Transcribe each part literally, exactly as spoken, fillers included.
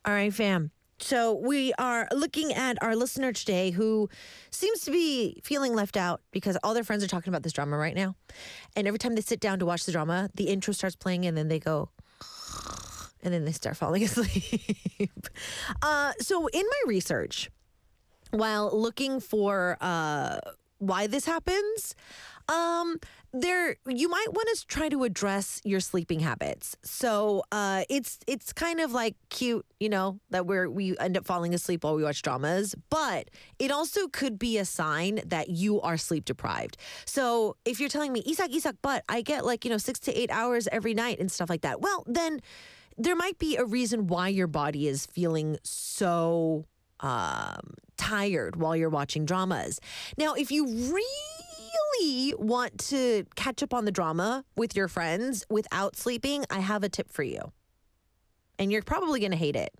All right, fam. So we are looking at our listener today who seems to be feeling left out because all their friends are talking about this drama right now. And every time they sit down to watch the drama, the intro starts playing and then they go, and then they start falling asleep. uh, so in my research, while looking for uh, why this happens, um, there you might want to try to address your sleeping habits. So uh, it's it's kind of like cute, you know, that we're we end up falling asleep while we watch dramas, but it also could be a sign that you are sleep deprived. So if you're telling me, Isak, Isak, but I get like, you know, six to eight hours every night and stuff like that, well, then there might be a reason why your body is feeling so um, tired while you're watching dramas. Now, if you really want to catch up on the drama with your friends without sleeping, I have a tip for you. And you're probably going to hate it.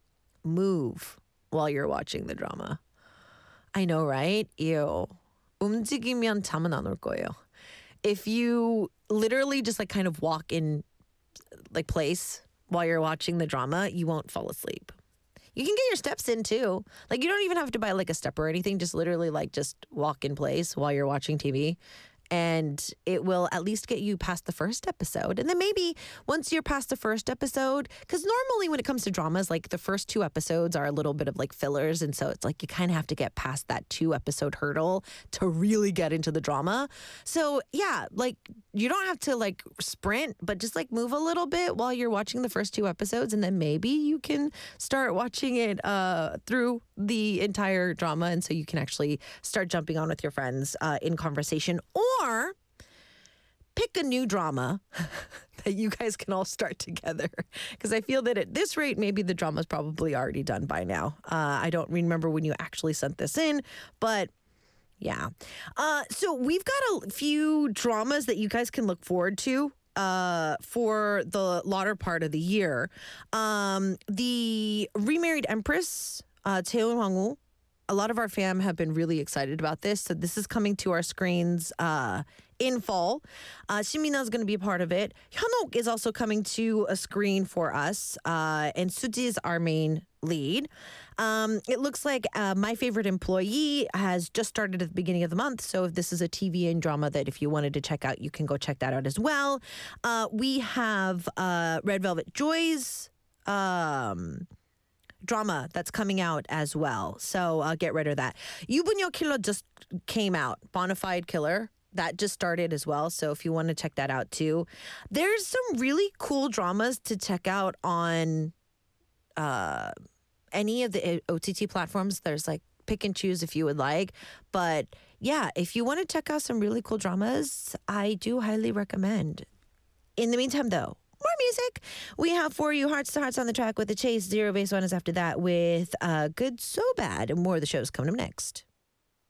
Move while you're watching the drama. I know, right? Ew. 움직이면 잠은 안 올 거예요. If you literally just like kind of walk in like place while you're watching the drama, you won't fall asleep. You can get your steps in too. Like you don't even have to buy like a step or anything. Just literally like just walk in place while you're watching T V. And it will at least get you past the first episode. And then maybe once you're past the first episode, because normally when it comes to dramas, like the first two episodes are a little bit of like fillers. And so it's like you kind of have to get past that two episode hurdle to really get into the drama. So yeah, like you don't have to like sprint, but just like move a little bit while you're watching the first two episodes. And then maybe you can start watching it uh, through the entire drama. And so you can actually start jumping on with your friends uh, in conversation. Or pick a new drama that you guys can all start together. Because I feel that at this rate, maybe the drama's probably already done by now. Uh, I don't remember when you actually sent this in, but yeah. Uh, so we've got a few dramas that you guys can look forward to uh, for the latter part of the year. Um, the Remarried Empress, uh, Taeun Hwang-woo. A lot of our fam have been really excited about this. So this is coming to our screens uh, in fall. Uh, Shimina is going to be a part of it. Hyunok is also coming to a screen for us. Uh, and Suji is our main lead. Um, it looks like uh, My Favorite Employee has just started at the beginning of the month. So if this is a T V and drama that if you wanted to check out, you can go check that out as well. Uh, we have uh, Red Velvet Joy's Um, drama that's coming out as well. So uh, get rid of that. Yubunyo Killer just came out. Bonafide Killer. That just started as well. So if you want to check that out too. There's some really cool dramas to check out on uh, any of the O T T platforms. There's like pick and choose if you would like. But yeah, if you want to check out some really cool dramas, I do highly recommend. In the meantime though, more music. We have for you Hearts to Hearts on the track with The Chase. Zero Base One is after that with uh, Good So Bad. And more of the shows coming up next.